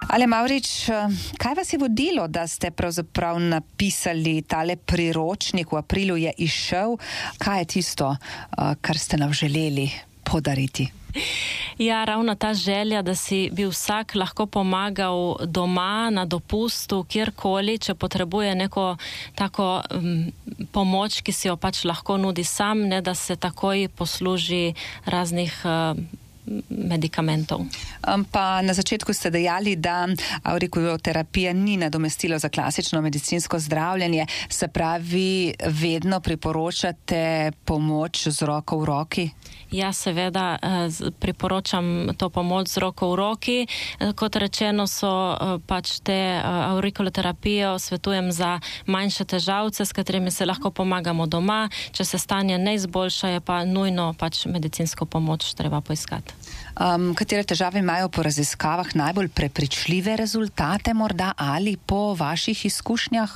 Ale Mavrič, kaj vas je vodilo, da ste pravzaprav napisali tale priročnik, v aprilu je izšel? Kaj je tisto, kar ste nam želeli podariti? Ja, ravno ta želja, da si bi vsak lahko pomagal doma, na dopustu, kjerkoli, če potrebuje neko tako pomoč, ki si jo pač lahko nudi sam, ne da se takoj posluži raznih medikamentov. Pa na začetku ste dejali, da aurikuloterapija ni nadomestilo za klasično medicinsko zdravljenje, se pravi, vedno priporočate pomoč z roko v roki? Ja, seveda priporočam to pomoč z roko v roki. Kot rečeno so pač te aurikuloterapije svetujem za manjše težavce, s katerimi se lahko pomagamo doma. Če se stanje ne izboljša, je pa nujno pač medicinsko pomoč treba poiskati. Katere težave imajo po raziskavah najbolj prepričljive rezultate morda ali po vaših izkušnjah?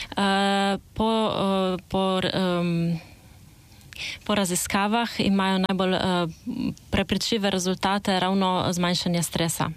Po raziskavah imajo najbolj prepričljive rezultate ravno zmanjšanje stresa.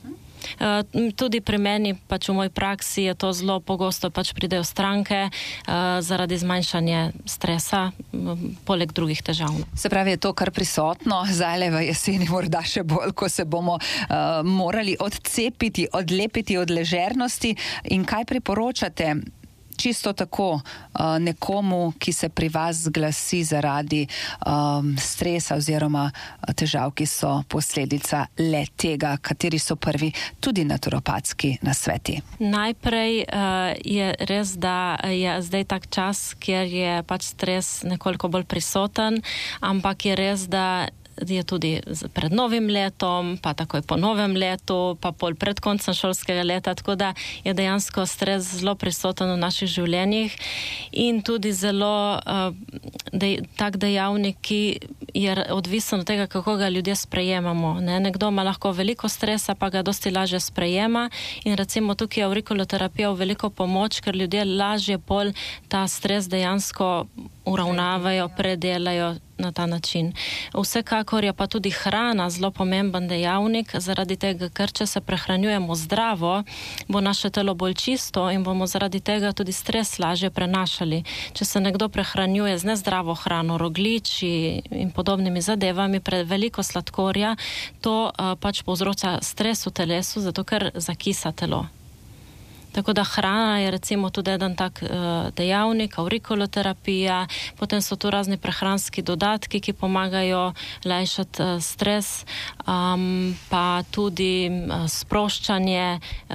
Tudi pri meni, pač v moji praksi je to zelo pogosto, pač pridejo stranke zaradi zmanjšanja stresa, poleg drugih težav. Se pravi, je to kar prisotno, zdajle v jeseni morda še bolj, ko se bomo morali odcepiti, odlepiti od ležernosti. In kaj priporočate čisto tako nekomu, ki se pri vas zglasi zaradi stresa oziroma težav, ki so posledica le tega, kateri so prvi tudi naturopatski nasveti? Najprej je res, da je zdaj tak čas, kjer je pač stres nekoliko bolj prisoten, ampak je res, da je tudi pred novim letom, pa takoj po novem letu, pa pol pred koncem šolskega leta, tako da je dejansko stres zelo prisoten v naših življenjih in tudi zelo tak dejavnik, ki je odvisen od tega, kako ga ljudje sprejemamo. Nekdo ima lahko veliko stresa, pa ga dosti lažje sprejema in recimo tukaj je aurikuloterapija v veliko pomoč, ker ljudje lažje pol ta stres dejansko uravnavajo, predelajo na ta način. Vsekakor je pa tudi hrana zelo pomemben dejavnik, zaradi tega, ker če se prehranjujemo zdravo, bo naše telo bolj čisto in bomo zaradi tega tudi stres lažje prenašali. Če se nekdo prehranjuje z nezdravo hrano, rogljiči in podobnimi zadevami, preveliko sladkorja, to pač povzroča stres v telesu, zato ker zakisa telo. Tako da hrana je recimo tudi eden tak dejavnik, aurikuloterapija, potem so tu razni prehranski dodatki, ki pomagajo lajšati stres, pa tudi sproščanje,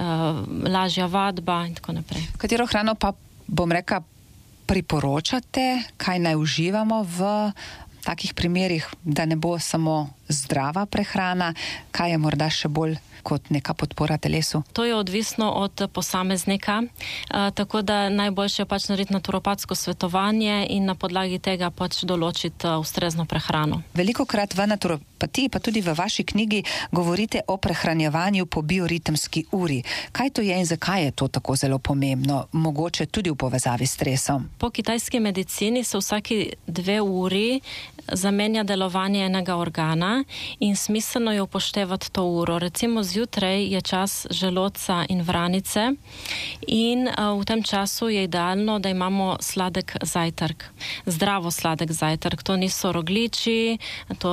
lažja vadba in tako naprej. Katero hrano pa, bom rekla, priporočate, kaj naj uživamo v takih primerih, da ne bo samo zdrava prehrana, kaj je morda še bolj kot neka podpora telesu? To je odvisno od posameznika, tako da najboljše je pač narediti naturopatsko svetovanje in na podlagi tega pač določiti ustrezno prehrano. Velikokrat v naturopatiji, pa tudi v vaši knjigi, govorite o prehranjevanju po bioritemski uri. Kaj to je in zakaj je to tako zelo pomembno, mogoče tudi v povezavi s stresom? Po kitajski medicini se vsaki 2 uri zamenja delovanje enega organa in smiselno je upoštevati to uro. Recimo zjutraj je čas želodca in vranice in v tem času je idealno, da imamo sladek zajtrk. Zdravo sladek zajtrk. To niso rogljiči, to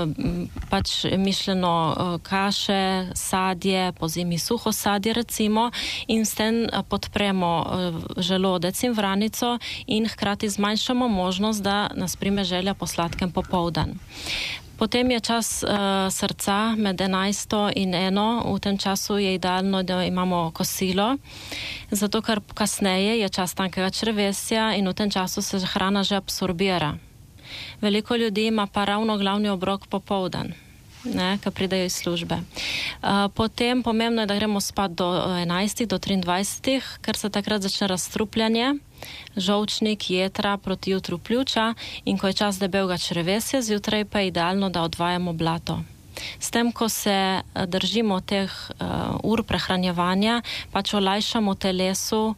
pač mišljeno kaše, sadje, pozimi suho sadje recimo in s tem podpremo želodec in vranico in hkrati zmanjšamo možnost, da nas prime želja po sladkem popoldan. Potem je čas srca med 11 in 1. V tem času je idealno, da imamo kosilo, zato ker kasneje je čas tankega črevesja in v tem času se hrana že absorbira. Veliko ljudi ima pa ravno glavni obrok popoldan, ko pridejo iz službe. Potem pomembno je, da gremo spat do 11, do 23, ker se takrat začne razstrupljanje, žolčnik, jetra proti jutru pljuča in ko je čas debelega črevesja, zjutraj pa je idealno, da odvajamo blato. S tem, ko se držimo teh ur prehranjevanja, pač olajšamo telesu,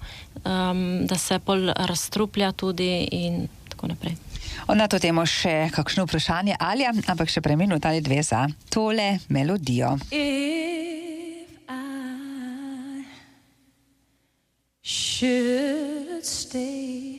da se pol razstruplja tudi in tako naprej. Na to temo še kakšno vprašanje, Alja, ampak še prej minut ali 2 za tole melodijo. If I should stay.